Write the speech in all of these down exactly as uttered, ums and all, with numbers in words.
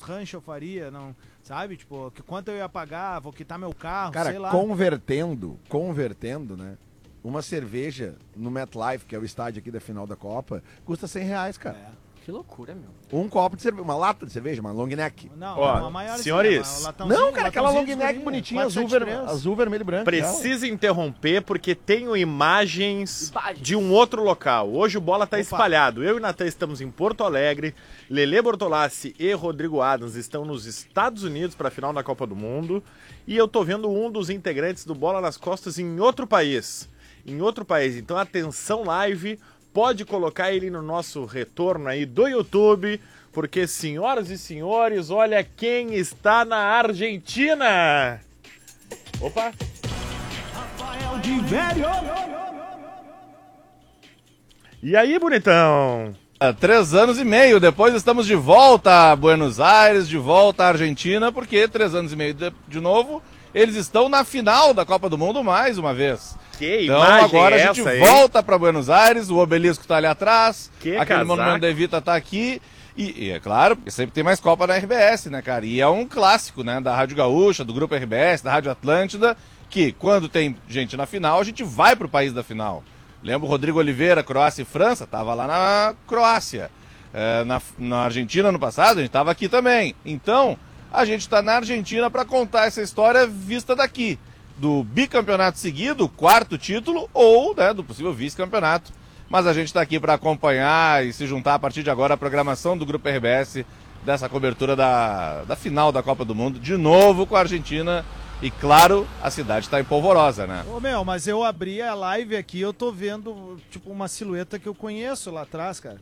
ranchos eu faria, não, sabe? Tipo, que quanto eu ia pagar, vou quitar meu carro, Cara, sei lá. convertendo, convertendo, né? Uma cerveja no MetLife, que é o estádio aqui da final da Copa, custa cem reais, cara. É. Que loucura, meu. Um copo de cerveja, uma lata de cerveja, uma long neck. Não, Ó, uma maior senhores, Não, cara, aquela long neck bonitinha, azul, ver... azul, vermelho e branco. Precisa interromper porque tenho imagens Imagens. de um outro local. Hoje o Bola tá Opa. espalhado. Eu e Natan estamos em Porto Alegre. Lelê Bortolassi e Rodrigo Adams estão nos Estados Unidos para a final da Copa do Mundo. E eu tô vendo um dos integrantes do Bola nas Costas em outro país. Em outro país. Então atenção live, pode colocar ele no nosso retorno aí do YouTube. Porque, senhoras e senhores, olha quem está na Argentina. Opa. Rafael de Velho. E aí, bonitão? Há três anos e meio depois estamos de volta a Buenos Aires, de volta à Argentina, porque três anos e meio de, de novo, eles estão na final da Copa do Mundo mais uma vez. Que Então imagem agora é a gente essa, hein? volta para Buenos Aires, o obelisco está ali atrás, Que aquele casaco. monumento da Evita está aqui. E, e é claro, porque sempre tem mais Copa na R B S, né, cara? E é um clássico, né, da Rádio Gaúcha, do Grupo R B S, da Rádio Atlântida, que quando tem gente na final, a gente vai pro país da final. Lembra o Rodrigo Oliveira, Croácia e França? Tava lá na Croácia. É, na, na Argentina no passado, a gente tava aqui também. Então, a gente tá na Argentina para contar essa história vista daqui. Do bicampeonato seguido, quarto título, ou, né, do possível vice-campeonato. Mas a gente está aqui para acompanhar e se juntar a partir de agora à programação do Grupo R B S dessa cobertura da, da final da Copa do Mundo, de novo com a Argentina. E claro, a cidade está em polvorosa, né? Ô, meu, mas eu abri a live aqui, eu tô vendo, tipo, uma silhueta que eu conheço lá atrás, cara.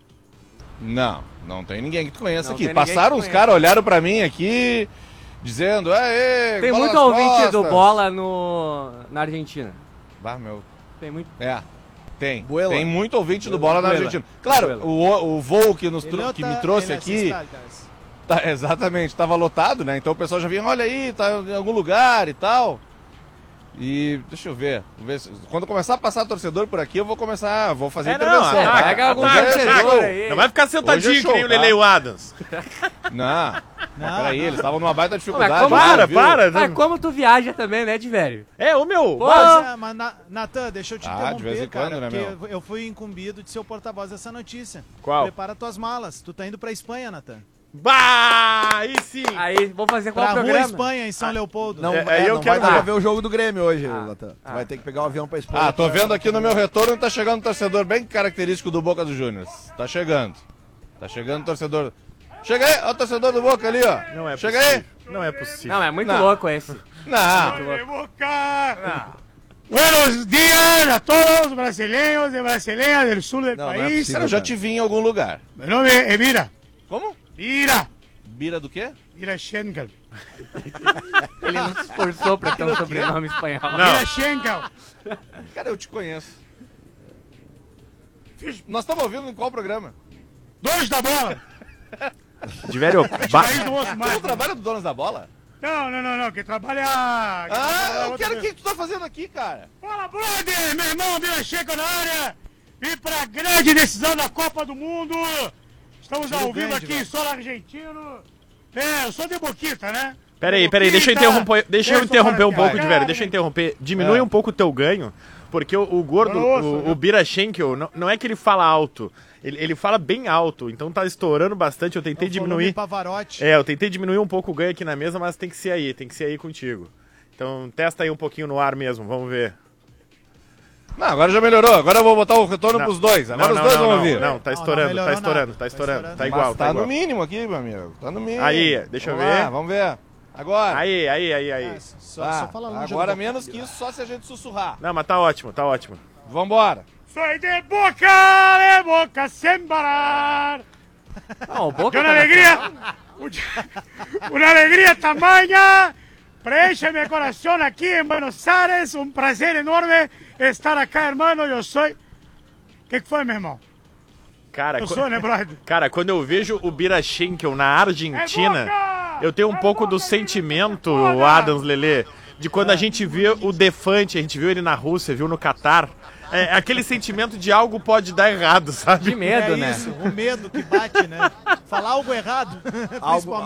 Não, não tem ninguém que tu conheça Não aqui. tem ninguém Passaram que uns conheça. caras, olharam para mim aqui, dizendo, aê, Tem bola muito nas ouvinte do costas." Bola no, na Argentina. Bah, meu. Tem muito. É. Tem. Buela. Tem muito ouvinte do Bola na Buela. Argentina. Claro, Buela. o, o voo que, nos, Ele tro- que tá- me trouxe ele é aqui. necessidade, cara. Tá, exatamente, estava lotado, né? Então o pessoal já vinha, olha aí, tá em algum lugar e tal. E deixa eu ver. Vou ver se- quando começar a passar torcedor por aqui, eu vou começar, vou fazer É, intervenção. não, ataca, Pega algum ataca, torcedor ataca. aí. Não vai ficar Hoje é sentadinho show, que nem o tá? Lele e o Adams. Não, Não, mas peraí, não. eles estavam numa baita Mas dificuldade. como- você Para, viu? para. Ah, como tu viaja também, né, de velho? É, o meu. Pô, mas- Mas, é, mas Na- Natan, deixa eu te Ah, de interromper, vez em cara, quando, né, porque meu? eu fui incumbido de ser o porta-voz dessa notícia. Qual? Prepara tuas malas, tu tá indo pra Espanha, Natan. Bah, aí sim. Aí, vou fazer qual Pra Rua programa? Espanha, em São Leopoldo. Não, É, é, aí eu não quero vai dar ver. pra ver o jogo do Grêmio hoje, Ah, Latan. Tu ah. vai ter que pegar o avião pra Espanha. Ah, tô vendo aqui no meu retorno, tá chegando um torcedor bem característico do Boca dos Juniors. Tá chegando. Tá chegando o torcedor. Chega aí, ó o torcedor do Boca ali, ó. Não é Chega possível. aí. Não é possível. Não, é muito Não. louco esse. Não. Buenos días a todos brasileños y brasileñas del sur del No, no es país. posible. Cara, eu já te vi em algum lugar. Mi nombre es Mira. Como? Mira. Bira do quê? Mira Schenkel. Ele não se esforçou pra ter um sobrenome espanhol. Mira Schenkel. Cara, eu te conheço. Nós estamos ouvindo em qual programa? Dois da bola. De velho, ba- País do outro Tu mais. não trabalha do Donos da Bola? Não, não, não, não. Que trabalha... Ah, eu quero o que tu tá fazendo aqui, cara. Fala, brother. Meu irmão, Mira Schenkel na área. E pra grande decisão da Copa do Mundo. Estamos ao vivo grande, aqui em velho. solo argentino. É, eu sou de Boquita, né? Peraí, peraí, deixa eu Boquita, interromper, deixa eu Edson interromper um pouco, de Maracajá, velho, deixa eu interromper. Diminui É. um pouco o teu ganho, porque o, o gordo, Eu ouço, o, né? o Bira Schenkel, não, não é que ele fala alto, ele, ele fala bem alto, então tá estourando bastante, eu tentei É o volume diminuir. Pavarotti. É, eu tentei diminuir um pouco o ganho aqui na mesa, mas tem que ser aí, tem que ser aí contigo. Então testa aí um pouquinho no ar mesmo, vamos ver. Não, agora já melhorou. Agora eu vou botar o retorno Não. pros dois. Agora Não, os não, dois não, vão não, ouvir. Não, tá Não, estourando, não tá melhorou estourando, nada. tá Tá estourando, estourando. tá Mas igual, tá tá igual. no mínimo aqui, meu amigo. Tá no mínimo. Aí, deixa eu Vamos lá, ver. vamos ver. Agora. Aí, aí, aí, aí. É, só, Tá, só fala longe agora do- menos que isso, só se a gente sussurrar. Não, mas tá ótimo, tá ótimo. Vambora. Soy de Boca, de Boca sem parar. Não, o Boca Que tá una na alegría, final. una alegría tamaña. Preenche mi corazón aquí en Buenos Aires. Un placer enorme estar acá, hermano. Yo soy. ¿Qué fue, mi hermano? Cara, Yo co- soy, né, brother? cara, quando eu vejo o Bira Schenkel na Argentina, É Boca! eu tenho um É pouco do Boca, sentimento, Boca! o Adams Lelê, de quando a gente viu o Defante, a gente viu ele na Rússia, viu no Catar. É aquele sentimento de algo pode dar errado, sabe? De medo, é né? isso, o medo que bate, né? Falar algo errado, Algo,